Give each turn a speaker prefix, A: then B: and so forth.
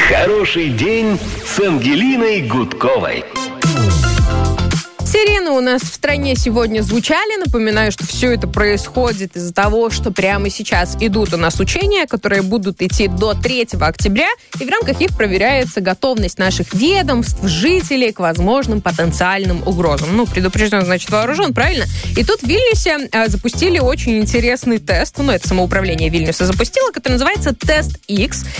A: Хороший день с Ангелиной Гудковой.
B: Сирены у нас в стране сегодня звучали. Напоминаю, что все это происходит из-за того, что прямо сейчас идут у нас учения, которые будут идти до 3 октября, и в рамках их проверяется готовность наших ведомств, жителей к возможным потенциальным угрозам. Предупрежден, значит, вооружен, правильно? И тут в Вильнюсе запустили очень интересный тест. Это самоуправление Вильнюса запустило, который называется Тест X.